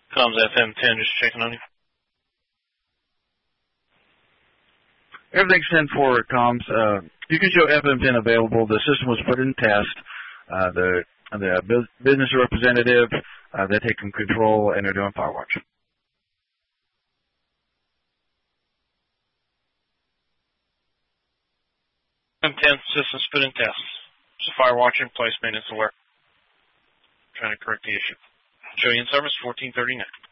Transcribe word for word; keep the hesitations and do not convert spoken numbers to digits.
Comms F M ten, just checking on you. Everything's ten four comms. Uh, you can show F M ten available. The system was put in test. Uh, the the business representative, uh, they're taking control and they're doing Firewatch. F M ten, system's put in test. It's a Firewatch in place, maintenance alert. Trying to correct the issue. Show you in service fourteen thirty-nine.